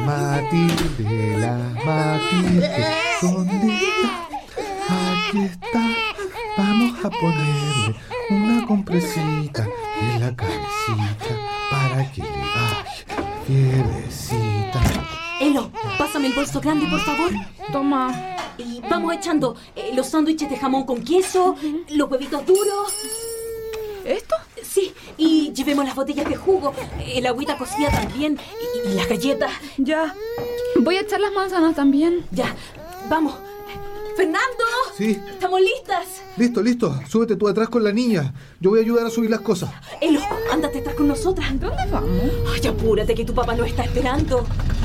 Matilde, ¿dónde está? Aquí está. Vamos a ponerle una compresita en la cabecita para que le baje fiebrecita. Elo, pásame el bolso grande, por favor. Toma. Y vamos echando los sándwiches de jamón con queso, los huevitos duros. ¿Esto? Sí, y llevemos las botellas de jugo, el agüita cocida también y las galletas. Ya. Voy a echar las manzanas también. Ya, vamos. ¡Fernando! Sí. ¿Estamos listas? Listo. Súbete tú atrás con la niña. Yo voy a ayudar a subir las cosas. Elo, ándate atrás con nosotras. ¿Dónde vamos? Ay, apúrate que tu papá nos está esperando.